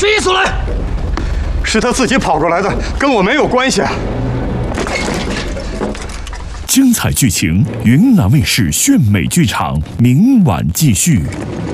追出来！ 是他自己跑出来的，跟我没有关系。 精彩剧情，云南卫视炫美剧场明晚继续。